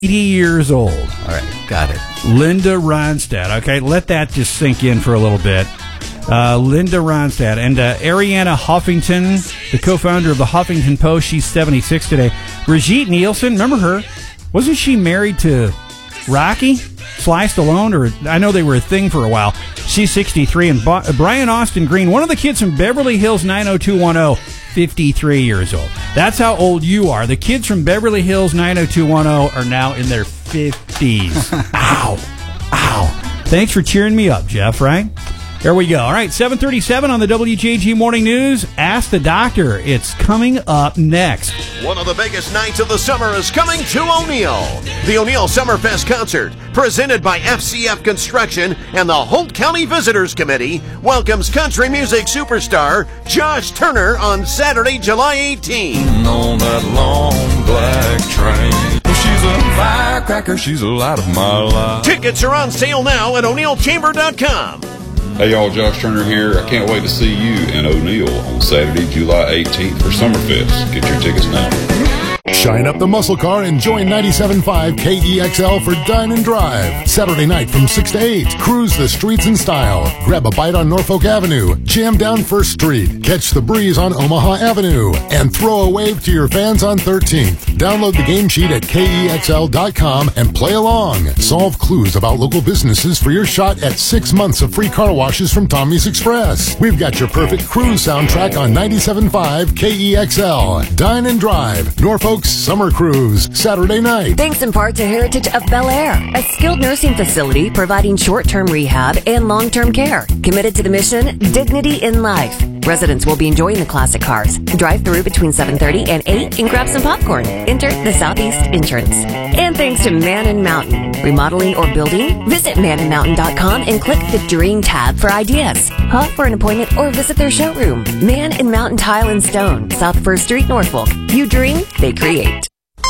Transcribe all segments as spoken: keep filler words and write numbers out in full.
eighty years old. All right, got it. Linda Ronstadt. Okay, let that just sink in for a little bit. Uh, Linda Ronstadt. And uh, Ariana Huffington, the co-founder of the Huffington Post, she's seventy-six today. Brigitte Nielsen, remember her? Wasn't she married to Rocky? Sly Stallone? Or I know they were a thing for a while. She's sixty-three. And Bo- Brian Austin Green, one of the kids from Beverly Hills nine oh two one oh, fifty-three years old. That's how old you are. The kids from Beverly Hills nine oh two one oh are now in their fifties. Ow. Ow. Thanks for cheering me up, Jeff, right? There we go. All right, seven thirty-seven on the W J G Morning News. Ask the Doctor. It's coming up next. One of the biggest nights of the summer is coming to O'Neill. The O'Neill Summerfest Concert, presented by F C F Construction and the Holt County Visitors Committee, welcomes country music superstar Josh Turner on Saturday, July eighteenth. On that long black train. She's a firecracker, she's a light of my life. Tickets are on sale now at O'Neill Chamber dot com. Hey y'all, Josh Turner here. I can't wait to see you in O'Neill on Saturday, July eighteenth for Summerfest. Get your tickets now. Shine up the muscle car and join ninety-seven point five K E X L for Dine and Drive. Saturday night from six to eight. Cruise the streets in style. Grab a bite on Norfolk Avenue. Jam down First Street. Catch the breeze on Omaha Avenue. And throw a wave to your fans on thirteenth. Download the game sheet at K E X L dot com and play along. Solve clues about local businesses for your shot at six months of free car washes from Tommy's Express. We've got your perfect cruise soundtrack on ninety-seven point five K E X L. Dine and Drive. Norfolk's Summer Cruise, Saturday night. Thanks in part to Heritage of Bel Air, a skilled nursing facility providing short-term rehab and long-term care. Committed to the mission, dignity in life. Residents will be enjoying the classic cars. Drive through between seven thirty and eight and grab some popcorn. Enter the Southeast entrance. And thanks to Man and Mountain. Remodeling or building? Visit man and mountain dot com and click the Dream tab for ideas. Call for an appointment or visit their showroom. Man and Mountain Tile and Stone, South First Street, Norfolk. You dream, they create.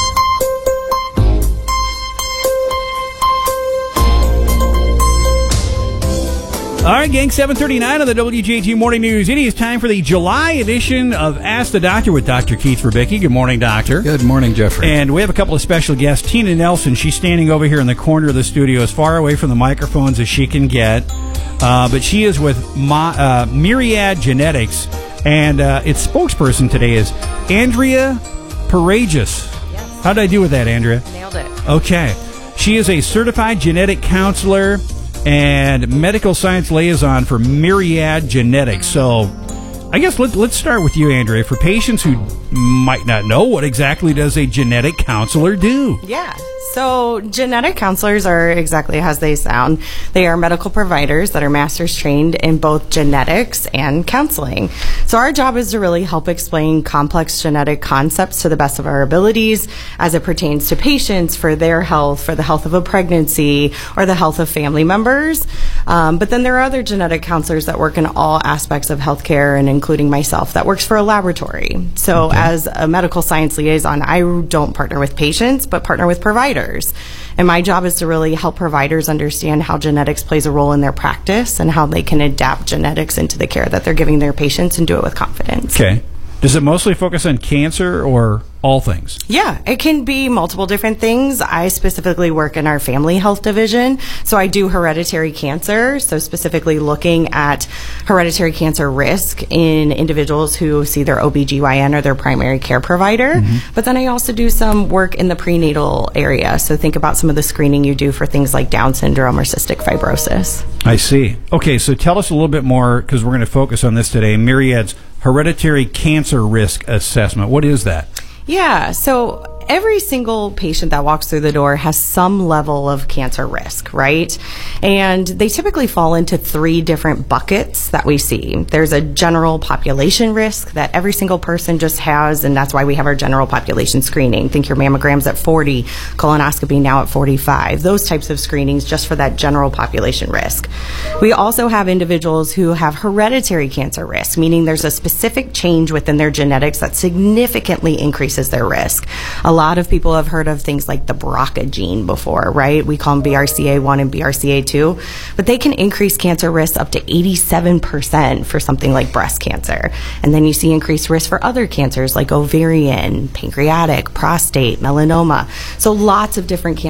All right, gang, seven thirty-nine on the W J G Morning News. It is time for the July edition of Ask the Doctor with Doctor Keith Rubicki. Good morning, Doctor. Good morning, Jeffrey. And we have a couple of special guests. Tina Nelson, she's standing over here in the corner of the studio as far away from the microphones as she can get. Uh, but she is with Ma, uh, Myriad Genetics, and uh, its spokesperson today is Andrea Paragus. Yes. How did I do with that, Andrea? Nailed it. Okay. She is a certified genetic counselor and medical science liaison for Myriad Genetics. So I guess let, let's start with you, Andrea. For patients who might not know, what exactly does a genetic counselor do? Yeah. So genetic counselors are exactly as they sound. They are medical providers that are master's trained in both genetics and counseling. So our job is to really help explain complex genetic concepts to the best of our abilities as it pertains to patients for their health, for the health of a pregnancy, or the health of family members. Um, but then there are other genetic counselors that work in all aspects of healthcare, and including myself, that works for a laboratory. So okay. As a medical science liaison, I don't partner with patients, but partner with providers. And my job is to really help providers understand how genetics plays a role in their practice and how they can adapt genetics into the care that they're giving their patients and do it with confidence. Okay. Does it mostly focus on cancer or all things? Yeah, it can be multiple different things. I specifically work in our family health division, so I do hereditary cancer, so specifically looking at hereditary cancer risk in individuals who see their O B G Y N or their primary care provider. Mm-hmm. But then I also do some work in the prenatal area, so think about some of the screening you do for things like Down syndrome or cystic fibrosis. I see. Okay, so tell us a little bit more, because we're going to focus on this today, Myriad's hereditary cancer risk assessment. What is that? Yeah, so every single patient that walks through the door has some level of cancer risk, right? And they typically fall into three different buckets that we see. There's a general population risk that every single person just has, and that's why we have our general population screening. Think your mammograms at forty, colonoscopy now at forty-five, those types of screenings just for that general population risk. We also have individuals who have hereditary cancer risk, meaning there's a specific change within their genetics that significantly increases their risk. A lot of people have heard of things like the B R C A gene before, right? We call them B R C A one and B R C A two, but they can increase cancer risk up to eighty-seven percent for something like breast cancer. And then you see increased risk for other cancers like ovarian, pancreatic, prostate, melanoma. So lots of different cancers